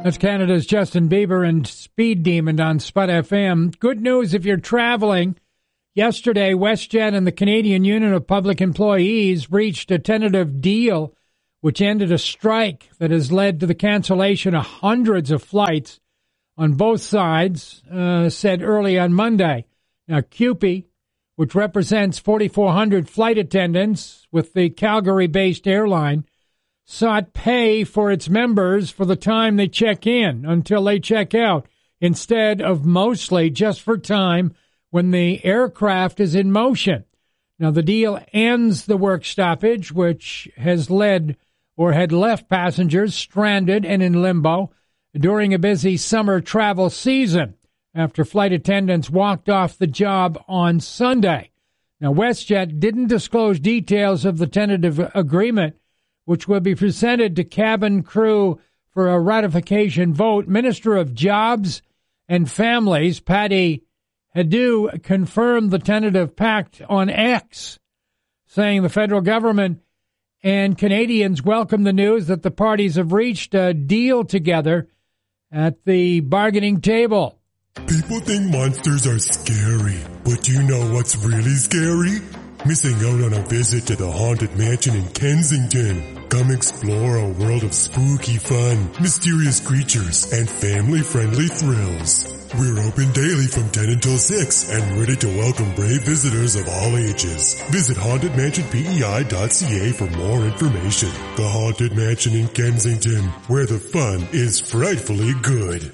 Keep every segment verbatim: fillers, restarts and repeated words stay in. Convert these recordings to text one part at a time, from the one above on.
That's Canada's Justin Bieber and Speed Demon on Spud F M. Good news if you're traveling. Yesterday, WestJet and the Canadian Union of Public Employees reached a tentative deal which ended a strike that has led to the cancellation of hundreds of flights on both sides, uh, said early on Monday. Now, C U P E, which represents forty-four hundred flight attendants with the Calgary-based airline, sought pay for its members for the time they check in until they check out, instead of mostly just for time when the aircraft is in motion. Now, the deal ends the work stoppage, which has led or had left passengers stranded and in limbo during a busy summer travel season after flight attendants walked off the job on Sunday. Now, WestJet didn't disclose details of the tentative agreement, which will be presented to cabin crew for a ratification vote. Minister of Jobs and Families, Patty Hadu, confirmed the tentative pact on X, saying the federal government and Canadians welcome the news that the parties have reached a deal together at the bargaining table. People think monsters are scary, but do you know what's really scary? Missing out on a visit to the Haunted Mansion in Kensington. Come explore a world of spooky fun, mysterious creatures, and family-friendly thrills. We're open daily from ten until six and ready to welcome brave visitors of all ages. Visit haunted mansion p e i dot c a for more information. The Haunted Mansion in Kensington, where the fun is frightfully good.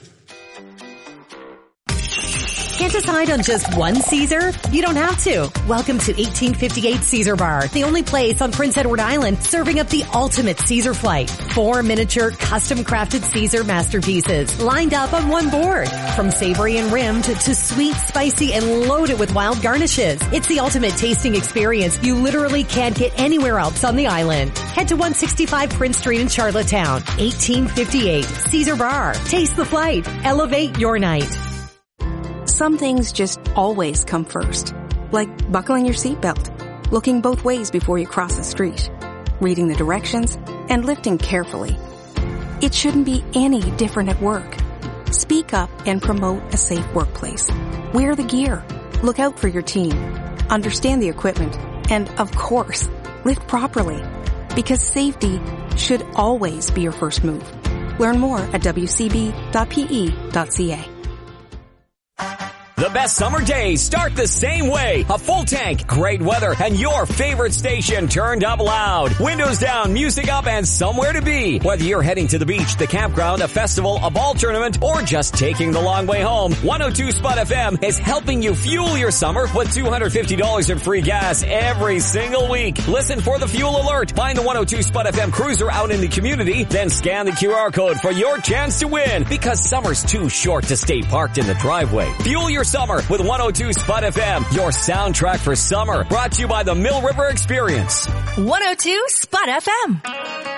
Can't decide on just one Caesar? You don't have to. Welcome to eighteen fifty-eight Caesar Bar, the only place on Prince Edward Island serving up the ultimate Caesar flight. Four miniature, custom-crafted Caesar masterpieces lined up on one board. From savory and rimmed to sweet, spicy, and loaded with wild garnishes. It's the ultimate tasting experience you literally can't get anywhere else on the island. Head to one sixty-five Prince Street in Charlottetown. eighteen fifty-eight Caesar Bar. Taste the flight. Elevate your night. Some things just always come first, like buckling your seatbelt, looking both ways before you cross the street, reading the directions, and lifting carefully. It shouldn't be any different at work. Speak up and promote a safe workplace. Wear the gear. Look out for your team. Understand the equipment. And, of course, lift properly. Because safety should always be your first move. Learn more at w c b dot p e dot c a. The best summer days start the same way. A full tank, great weather, and your favorite station turned up loud. Windows down, music up, and somewhere to be. Whether you're heading to the beach, the campground, a festival, a ball tournament, or just taking the long way home, one oh two Spud F M is helping you fuel your summer with two hundred fifty dollars in free gas every single week. Listen for the fuel alert. Find the one oh two Spud F M cruiser out in the community, then scan the Q R code for your chance to win. Because summer's too short to stay parked in the driveway. Fuel your summer with one oh two Spud F M, your soundtrack for summer. Brought to you by the Mill River Experience. one oh two Spud F M.